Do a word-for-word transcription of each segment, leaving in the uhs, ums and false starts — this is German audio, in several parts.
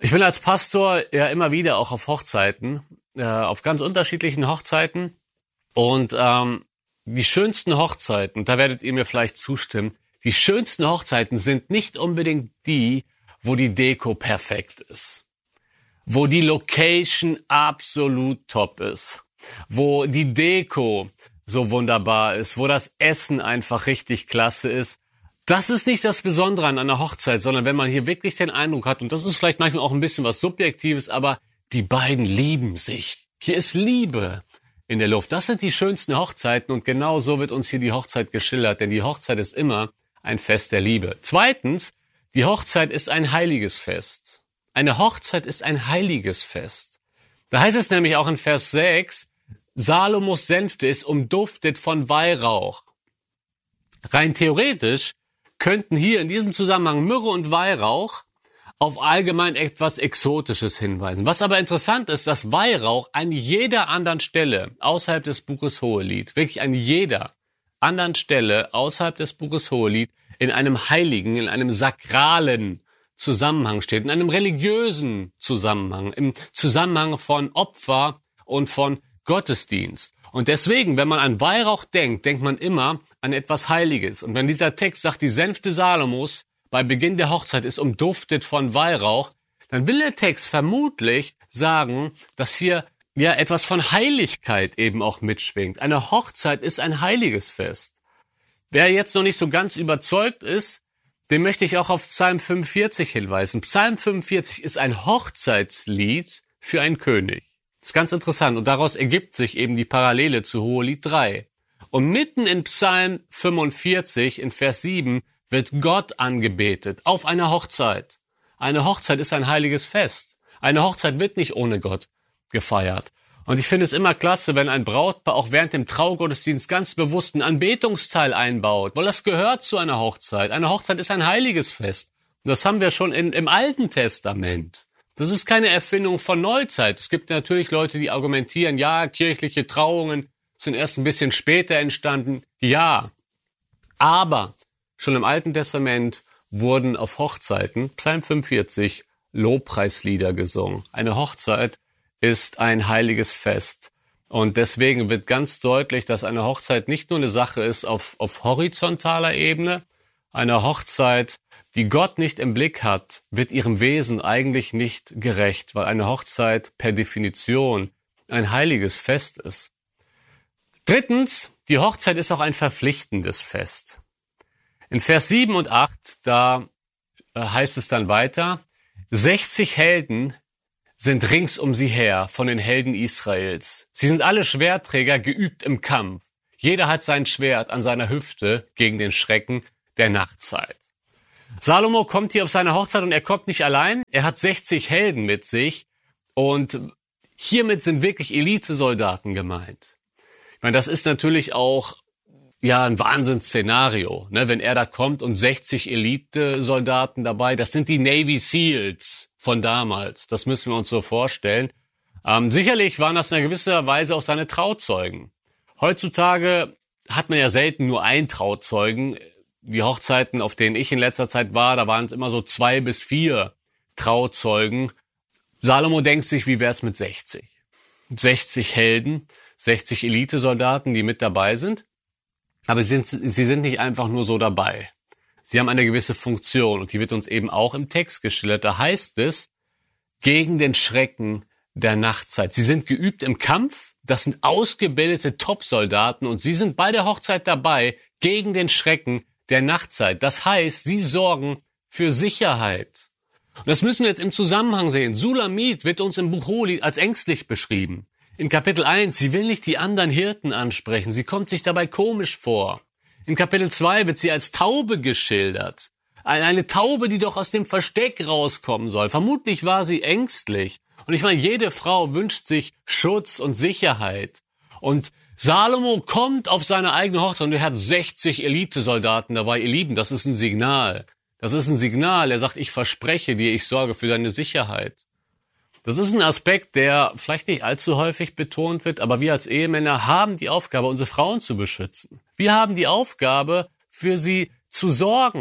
Ich bin als Pastor ja immer wieder auch auf Hochzeiten, äh, auf ganz unterschiedlichen Hochzeiten. Und ähm, die schönsten Hochzeiten, da werdet ihr mir vielleicht zustimmen, die schönsten Hochzeiten sind nicht unbedingt die, wo die Deko perfekt ist, wo die Location absolut top ist, wo die Deko so wunderbar ist, wo das Essen einfach richtig klasse ist. Das ist nicht das Besondere an einer Hochzeit, sondern wenn man hier wirklich den Eindruck hat, und das ist vielleicht manchmal auch ein bisschen was Subjektives, aber die beiden lieben sich. Hier ist Liebe in der Luft. Das sind die schönsten Hochzeiten und genau so wird uns hier die Hochzeit geschildert, denn die Hochzeit ist immer ein Fest der Liebe. Zweitens, die Hochzeit ist ein heiliges Fest. Eine Hochzeit ist ein heiliges Fest. Da heißt es nämlich auch in Vers sechs, Salomos Sänfte ist umduftet von Weihrauch. Rein theoretisch könnten hier in diesem Zusammenhang Myrrhe und Weihrauch auf allgemein etwas Exotisches hinweisen. Was aber interessant ist, dass Weihrauch an jeder anderen Stelle außerhalb des Buches Hohelied, wirklich an jeder anderen Stelle außerhalb des Buches Hohelied in einem heiligen, in einem sakralen Zusammenhang steht, in einem religiösen Zusammenhang, im Zusammenhang von Opfer und von Gottesdienst. Und deswegen, wenn man an Weihrauch denkt, denkt man immer an etwas Heiliges. Und wenn dieser Text sagt, die Sänfte Salomos bei Beginn der Hochzeit ist umduftet von Weihrauch, dann will der Text vermutlich sagen, dass hier ja etwas von Heiligkeit eben auch mitschwingt. Eine Hochzeit ist ein heiliges Fest. Wer jetzt noch nicht so ganz überzeugt ist, dem möchte ich auch auf Psalm fünfundvierzig hinweisen. Psalm fünfundvierzig ist ein Hochzeitslied für einen König. Das ist ganz interessant und daraus ergibt sich eben die Parallele zu Hohelied drei. Und mitten in Psalm fünfundvierzig, in Vers sieben, wird Gott angebetet auf einer Hochzeit. Eine Hochzeit ist ein heiliges Fest. Eine Hochzeit wird nicht ohne Gott gefeiert. Und ich finde es immer klasse, wenn ein Brautpaar auch während dem Traugottesdienst ganz bewusst einen Anbetungsteil einbaut, weil das gehört zu einer Hochzeit. Eine Hochzeit ist ein heiliges Fest. Das haben wir schon in, im Alten Testament. Das ist keine Erfindung von Neuzeit. Es gibt natürlich Leute, die argumentieren, ja, kirchliche Trauungen sind erst ein bisschen später entstanden. Ja, aber schon im Alten Testament wurden auf Hochzeiten, Psalm fünfundvierzig, Lobpreislieder gesungen. Eine Hochzeit ist ein heiliges Fest. Und deswegen wird ganz deutlich, dass eine Hochzeit nicht nur eine Sache ist auf, auf horizontaler Ebene. Eine Hochzeit, die Gott nicht im Blick hat, wird ihrem Wesen eigentlich nicht gerecht, weil eine Hochzeit per Definition ein heiliges Fest ist. Drittens, die Hochzeit ist auch ein verpflichtendes Fest. In Vers sieben und acht, da heißt es dann weiter, sechzig Helden sind rings um sie her von den Helden Israels. Sie sind alle Schwertträger, geübt im Kampf. Jeder hat sein Schwert an seiner Hüfte gegen den Schrecken der Nachtzeit. Salomo kommt hier auf seine Hochzeit und er kommt nicht allein. Er hat sechzig Helden mit sich und hiermit sind wirklich Elitesoldaten gemeint. Ich meine, das ist natürlich auch ja ein Wahnsinnsszenario, ne? Wenn er da kommt und sechzig Elitesoldaten dabei, das sind die Navy Seals von damals. Das müssen wir uns so vorstellen. Ähm, sicherlich waren das in einer gewisser Weise auch seine Trauzeugen. Heutzutage hat man ja selten nur einen Trauzeugen. Die Hochzeiten, auf denen ich in letzter Zeit war, da waren es immer so zwei bis vier Trauzeugen. Salomo denkt sich, wie wär's mit sechzig? sechzig Helden, sechzig Elitesoldaten, die mit dabei sind. Aber sie sind, sie sind nicht einfach nur so dabei. Sie haben eine gewisse Funktion und die wird uns eben auch im Text geschildert. Da heißt es, gegen den Schrecken der Nachtzeit. Sie sind geübt im Kampf, das sind ausgebildete Top-Soldaten und sie sind bei der Hochzeit dabei gegen den Schrecken der Nachtzeit. Das heißt, sie sorgen für Sicherheit. Und das müssen wir jetzt im Zusammenhang sehen. Sulamit wird uns im Buch Hohelied als ängstlich beschrieben. In Kapitel eins, sie will nicht die anderen Hirten ansprechen, sie kommt sich dabei komisch vor. In Kapitel zwei wird sie als Taube geschildert. Eine Taube, die doch aus dem Versteck rauskommen soll. Vermutlich war sie ängstlich. Und ich meine, jede Frau wünscht sich Schutz und Sicherheit. Und Salomo kommt auf seine eigene Hochzeit und er hat sechzig Elitesoldaten dabei. Ihr Lieben, das ist ein Signal. Das ist ein Signal. Er sagt, ich verspreche dir, ich sorge für deine Sicherheit. Das ist ein Aspekt, der vielleicht nicht allzu häufig betont wird, aber wir als Ehemänner haben die Aufgabe, unsere Frauen zu beschützen. Wir haben die Aufgabe, für sie zu sorgen,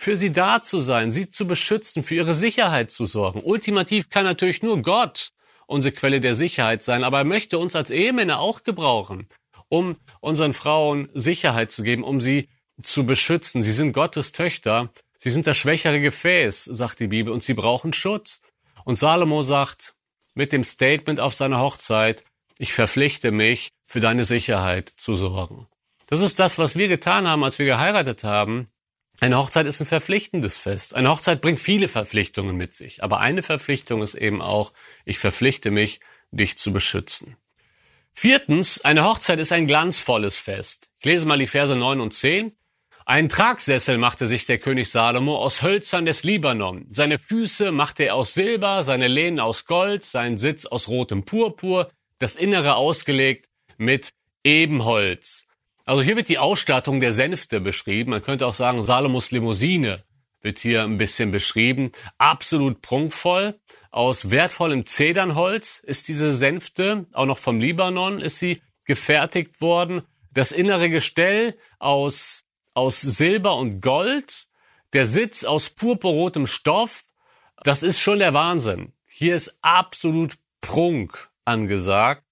für sie da zu sein, sie zu beschützen, für ihre Sicherheit zu sorgen. Ultimativ kann natürlich nur Gott unsere Quelle der Sicherheit sein, aber er möchte uns als Ehemänner auch gebrauchen, um unseren Frauen Sicherheit zu geben, um sie zu beschützen. Sie sind Gottes Töchter, sie sind das schwächere Gefäß, sagt die Bibel, und sie brauchen Schutz. Und Salomo sagt mit dem Statement auf seiner Hochzeit, ich verpflichte mich, für deine Sicherheit zu sorgen. Das ist das, was wir getan haben, als wir geheiratet haben. Eine Hochzeit ist ein verpflichtendes Fest. Eine Hochzeit bringt viele Verpflichtungen mit sich. Aber eine Verpflichtung ist eben auch, ich verpflichte mich, dich zu beschützen. Viertens, eine Hochzeit ist ein glanzvolles Fest. Ich lese mal die Verse neun und zehn. Einen Tragsessel machte sich der König Salomo aus Hölzern des Libanon. Seine Füße machte er aus Silber, seine Lehnen aus Gold, seinen Sitz aus rotem Purpur, das Innere ausgelegt mit Ebenholz. Also hier wird die Ausstattung der Sänfte beschrieben. Man könnte auch sagen, Salomos Limousine wird hier ein bisschen beschrieben. Absolut prunkvoll. Aus wertvollem Zedernholz ist diese Sänfte, auch noch vom Libanon ist sie gefertigt worden. Das innere Gestell aus, aus Silber und Gold. Der Sitz aus purpurrotem Stoff. Das ist schon der Wahnsinn. Hier ist absolut Prunk angesagt.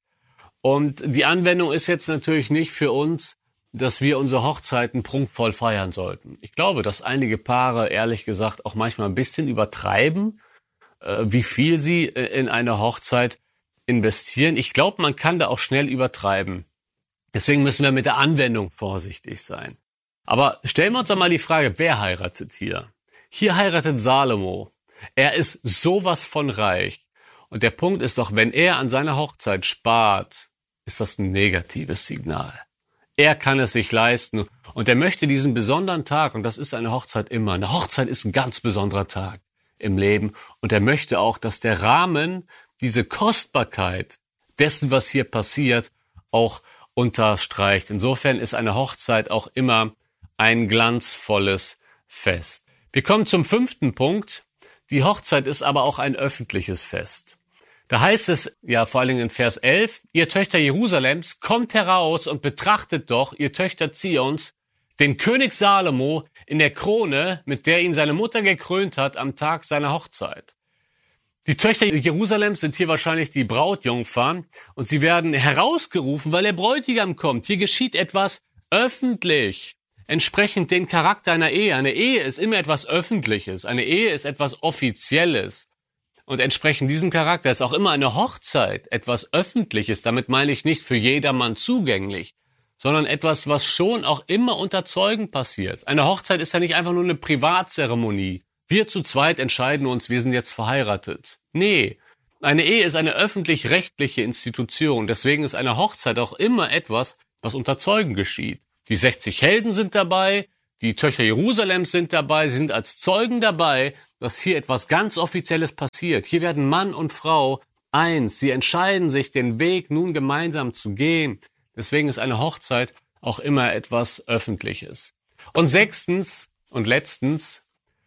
Und die Anwendung ist jetzt natürlich nicht für uns, dass wir unsere Hochzeiten prunkvoll feiern sollten. Ich glaube, dass einige Paare, ehrlich gesagt, auch manchmal ein bisschen übertreiben, äh, wie viel sie äh, in eine Hochzeit investieren. Ich glaube, man kann da auch schnell übertreiben. Deswegen müssen wir mit der Anwendung vorsichtig sein. Aber stellen wir uns doch mal die Frage, wer heiratet hier? Hier heiratet Salomo. Er ist sowas von reich. Und der Punkt ist doch, wenn er an seiner Hochzeit spart, ist das ein negatives Signal. Er kann es sich leisten und er möchte diesen besonderen Tag, und das ist eine Hochzeit immer, eine Hochzeit ist ein ganz besonderer Tag im Leben, und er möchte auch, dass der Rahmen, diese Kostbarkeit dessen, was hier passiert, auch unterstreicht. Insofern ist eine Hochzeit auch immer ein glanzvolles Fest. Wir kommen zum fünften Punkt. Die Hochzeit ist aber auch ein öffentliches Fest. Da heißt es, ja vor allen Dingen in Vers elf, ihr Töchter Jerusalems, kommt heraus und betrachtet doch, ihr Töchter Zions, den König Salomo in der Krone, mit der ihn seine Mutter gekrönt hat am Tag seiner Hochzeit. Die Töchter Jerusalems sind hier wahrscheinlich die Brautjungfern und sie werden herausgerufen, weil der Bräutigam kommt. Hier geschieht etwas öffentlich, entsprechend den Charakter einer Ehe. Eine Ehe ist immer etwas Öffentliches, eine Ehe ist etwas Offizielles. Und entsprechend diesem Charakter ist auch immer eine Hochzeit etwas Öffentliches. Damit meine ich nicht für jedermann zugänglich, sondern etwas, was schon auch immer unter Zeugen passiert. Eine Hochzeit ist ja nicht einfach nur eine Privatzeremonie. Wir zu zweit entscheiden uns, wir sind jetzt verheiratet. Nee, eine Ehe ist eine öffentlich-rechtliche Institution. Deswegen ist eine Hochzeit auch immer etwas, was unter Zeugen geschieht. Die sechzig Helden sind dabei, die Töchter Jerusalems sind dabei, sie sind als Zeugen dabei, dass hier etwas ganz Offizielles passiert. Hier werden Mann und Frau eins. Sie entscheiden sich, den Weg nun gemeinsam zu gehen. Deswegen ist eine Hochzeit auch immer etwas Öffentliches. Und sechstens und letztens,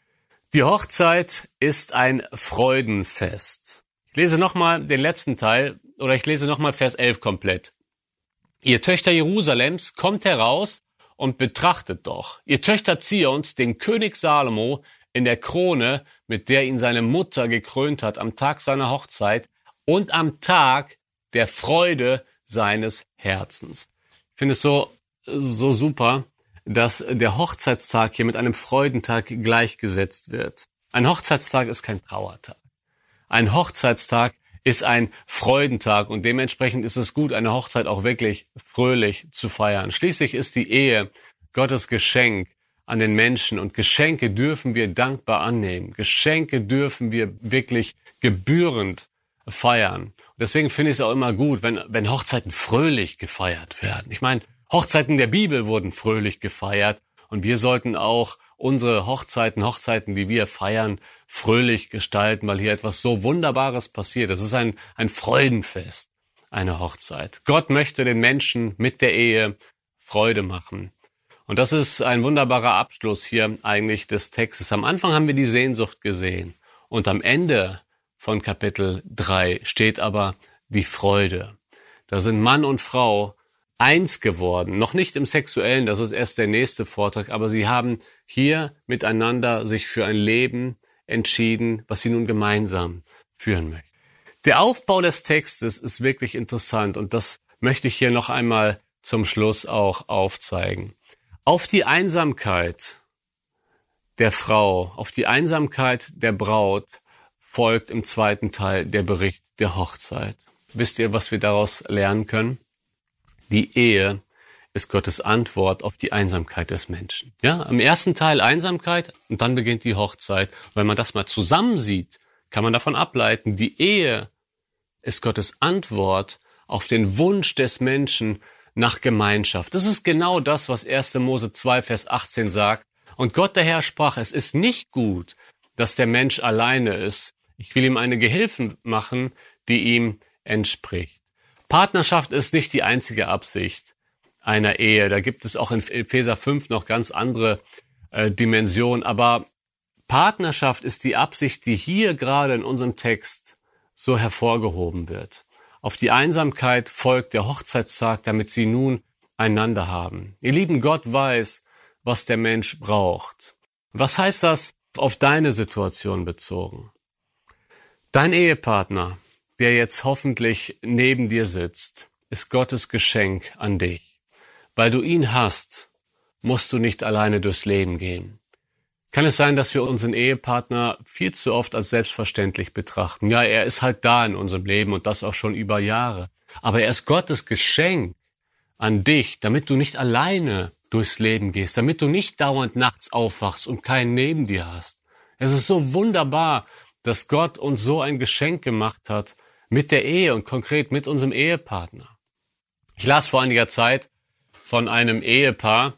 die Hochzeit ist ein Freudenfest. Ich lese nochmal den letzten Teil, oder ich lese nochmal Vers elf komplett. Ihr Töchter Jerusalems, kommt heraus und betrachtet doch, ihr Töchter Zions, den König Salomo in der Krone, mit der ihn seine Mutter gekrönt hat am Tag seiner Hochzeit und am Tag der Freude seines Herzens. Ich finde es so, so super, dass der Hochzeitstag hier mit einem Freudentag gleichgesetzt wird. Ein Hochzeitstag ist kein Trauertag. Ein Hochzeitstag ist ein Freudentag und dementsprechend ist es gut, eine Hochzeit auch wirklich fröhlich zu feiern. Schließlich ist die Ehe Gottes Geschenk an den Menschen und Geschenke dürfen wir dankbar annehmen. Geschenke dürfen wir wirklich gebührend feiern. Und deswegen finde ich es auch immer gut, wenn, wenn Hochzeiten fröhlich gefeiert werden. Ich meine, Hochzeiten der Bibel wurden fröhlich gefeiert und wir sollten auch unsere Hochzeiten, Hochzeiten, die wir feiern, fröhlich gestalten, weil hier etwas so Wunderbares passiert. Es ist ein, ein Freudenfest, eine Hochzeit. Gott möchte den Menschen mit der Ehe Freude machen. Und das ist ein wunderbarer Abschluss hier eigentlich des Textes. Am Anfang haben wir die Sehnsucht gesehen und am Ende von Kapitel drei steht aber die Freude. Da sind Mann und Frau eins geworden. Noch nicht im Sexuellen, das ist erst der nächste Vortrag, aber sie haben hier miteinander sich für ein Leben entschieden, was sie nun gemeinsam führen möchten. Der Aufbau des Textes ist wirklich interessant und das möchte ich hier noch einmal zum Schluss auch aufzeigen. Auf die Einsamkeit der Frau, auf die Einsamkeit der Braut folgt im zweiten Teil der Bericht der Hochzeit. Wisst ihr, was wir daraus lernen können? Die Ehe ist Gottes Antwort auf die Einsamkeit des Menschen. Ja, im ersten Teil Einsamkeit und dann beginnt die Hochzeit. Wenn man das mal zusammensieht, kann man davon ableiten, die Ehe ist Gottes Antwort auf den Wunsch des Menschen nach Gemeinschaft. Das ist genau das, was erster Mose zwei, Vers achtzehn sagt. Und Gott der Herr sprach, es ist nicht gut, dass der Mensch alleine ist. Ich will ihm eine Gehilfin machen, die ihm entspricht. Partnerschaft ist nicht die einzige Absicht einer Ehe. Da gibt es auch in Epheser fünf noch ganz andere äh, Dimensionen. Aber Partnerschaft ist die Absicht, die hier gerade in unserem Text so hervorgehoben wird. Auf die Einsamkeit folgt der Hochzeitstag, damit sie nun einander haben. Ihr Lieben, Gott weiß, was der Mensch braucht. Was heißt das auf deine Situation bezogen? Dein Ehepartner, der jetzt hoffentlich neben dir sitzt, ist Gottes Geschenk an dich. Weil du ihn hast, musst du nicht alleine durchs Leben gehen. Kann es sein, dass wir unseren Ehepartner viel zu oft als selbstverständlich betrachten? Ja, er ist halt da in unserem Leben und das auch schon über Jahre. Aber er ist Gottes Geschenk an dich, damit du nicht alleine durchs Leben gehst, damit du nicht dauernd nachts aufwachst und keinen neben dir hast. Es ist so wunderbar, dass Gott uns so ein Geschenk gemacht hat mit der Ehe und konkret mit unserem Ehepartner. Ich las vor einiger Zeit von einem Ehepaar.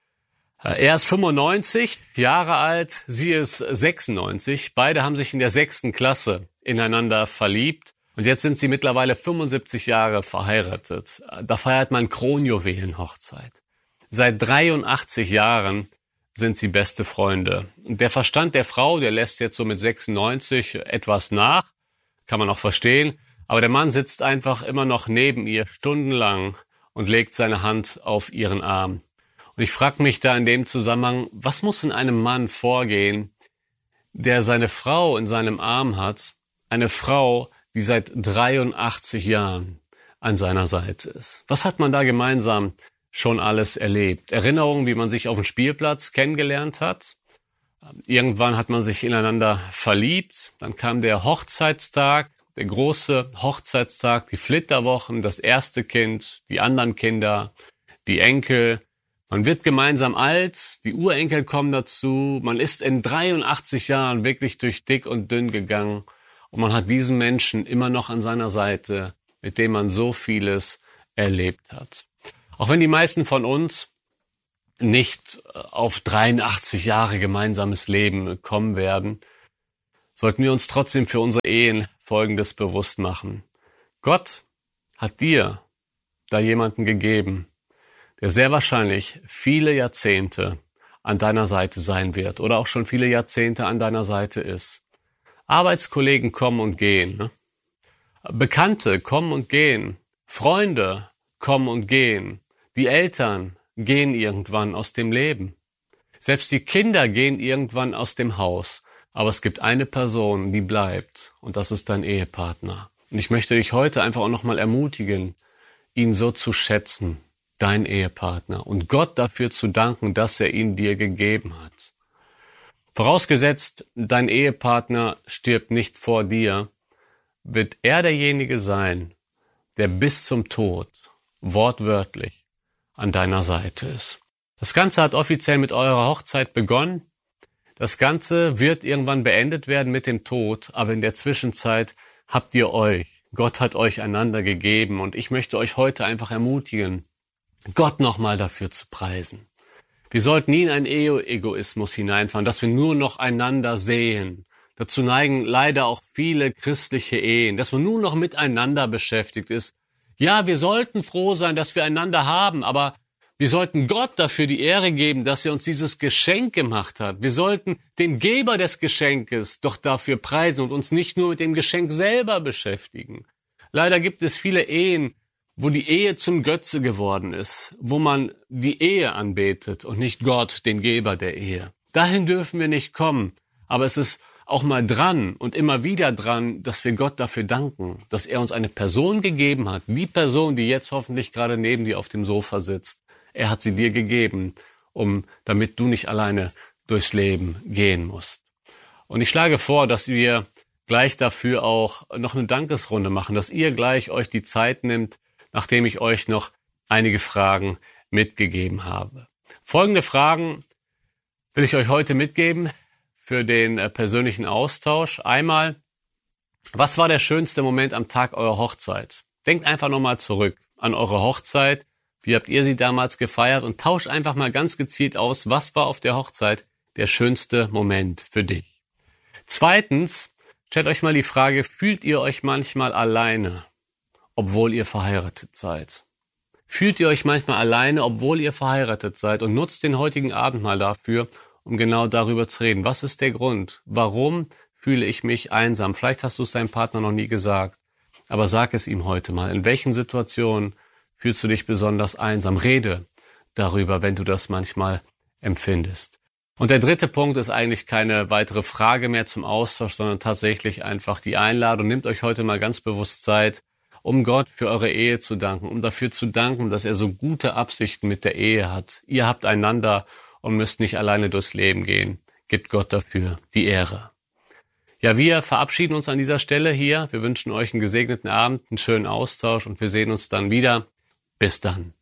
Er ist fünfundneunzig Jahre alt, sie ist sechsundneunzig. Beide haben sich in der sechsten Klasse ineinander verliebt. Und jetzt sind sie mittlerweile fünfundsiebzig Jahre verheiratet. Da feiert man Kronjuwelenhochzeit. Seit dreiundachtzig Jahren sind sie beste Freunde. Und der Verstand der Frau, der lässt jetzt so mit sechsundneunzig etwas nach. Kann man auch verstehen. Aber der Mann sitzt einfach immer noch neben ihr stundenlang und legt seine Hand auf ihren Arm. Und ich frage mich da in dem Zusammenhang, was muss in einem Mann vorgehen, der seine Frau in seinem Arm hat, eine Frau, die seit dreiundachtzig Jahren an seiner Seite ist. Was hat man da gemeinsam schon alles erlebt? Erinnerungen, wie man sich auf dem Spielplatz kennengelernt hat. Irgendwann hat man sich ineinander verliebt. Dann kam der Hochzeitstag, der große Hochzeitstag, die Flitterwochen, das erste Kind, die anderen Kinder, die Enkel. Man wird gemeinsam alt, die Urenkel kommen dazu. Man ist in dreiundachtzig Jahren wirklich durch dick und dünn gegangen. Und man hat diesen Menschen immer noch an seiner Seite, mit dem man so vieles erlebt hat. Auch wenn die meisten von uns nicht auf dreiundachtzig Jahre gemeinsames Leben kommen werden, sollten wir uns trotzdem für unsere Ehen Folgendes bewusst machen. Gott hat dir da jemanden gegeben, der sehr wahrscheinlich viele Jahrzehnte an deiner Seite sein wird oder auch schon viele Jahrzehnte an deiner Seite ist. Arbeitskollegen kommen und gehen. Ne? Bekannte kommen und gehen. Freunde kommen und gehen. Die Eltern gehen irgendwann aus dem Leben. Selbst die Kinder gehen irgendwann aus dem Haus. Aber es gibt eine Person, die bleibt. Und das ist dein Ehepartner. Und ich möchte dich heute einfach auch nochmal ermutigen, ihn so zu schätzen, dein Ehepartner. Und Gott dafür zu danken, dass er ihn dir gegeben hat. Vorausgesetzt, dein Ehepartner stirbt nicht vor dir, wird er derjenige sein, der bis zum Tod wortwörtlich an deiner Seite ist. Das Ganze hat offiziell mit eurer Hochzeit begonnen. Das Ganze wird irgendwann beendet werden mit dem Tod, aber in der Zwischenzeit habt ihr euch. Gott hat euch einander gegeben und ich möchte euch heute einfach ermutigen, Gott nochmal dafür zu preisen. Wir sollten nie in einen Ehe-Egoismus hineinfahren, dass wir nur noch einander sehen. Dazu neigen leider auch viele christliche Ehen, dass man nur noch miteinander beschäftigt ist. Ja, wir sollten froh sein, dass wir einander haben, aber wir sollten Gott dafür die Ehre geben, dass er uns dieses Geschenk gemacht hat. Wir sollten den Geber des Geschenkes doch dafür preisen und uns nicht nur mit dem Geschenk selber beschäftigen. Leider gibt es viele Ehen, wo die Ehe zum Götze geworden ist, wo man die Ehe anbetet und nicht Gott, den Geber der Ehe. Dahin dürfen wir nicht kommen, aber es ist auch mal dran und immer wieder dran, dass wir Gott dafür danken, dass er uns eine Person gegeben hat, die Person, die jetzt hoffentlich gerade neben dir auf dem Sofa sitzt. Er hat sie dir gegeben, um, damit du nicht alleine durchs Leben gehen musst. Und ich schlage vor, dass wir gleich dafür auch noch eine Dankesrunde machen, dass ihr gleich euch die Zeit nimmt, nachdem ich euch noch einige Fragen mitgegeben habe. Folgende Fragen will ich euch heute mitgeben für den äh, persönlichen Austausch. Einmal, was war der schönste Moment am Tag eurer Hochzeit? Denkt einfach nochmal zurück an eure Hochzeit. Wie habt ihr sie damals gefeiert? Und tauscht einfach mal ganz gezielt aus, was war auf der Hochzeit der schönste Moment für dich? Zweitens, stellt euch mal die Frage, fühlt ihr euch manchmal alleine, obwohl ihr verheiratet seid? Fühlt ihr euch manchmal alleine, obwohl ihr verheiratet seid? Und nutzt den heutigen Abend mal dafür, um genau darüber zu reden. Was ist der Grund? Warum fühle ich mich einsam? Vielleicht hast du es deinem Partner noch nie gesagt, aber sag es ihm heute mal. In welchen Situationen fühlst du dich besonders einsam? Rede darüber, wenn du das manchmal empfindest. Und der dritte Punkt ist eigentlich keine weitere Frage mehr zum Austausch, sondern tatsächlich einfach die Einladung. Nehmt euch heute mal ganz bewusst Zeit, um Gott für eure Ehe zu danken, um dafür zu danken, dass er so gute Absichten mit der Ehe hat. Ihr habt einander und müsst nicht alleine durchs Leben gehen. Gebt Gott dafür die Ehre. Ja, wir verabschieden uns an dieser Stelle hier. Wir wünschen euch einen gesegneten Abend, einen schönen Austausch und wir sehen uns dann wieder. Bis dann.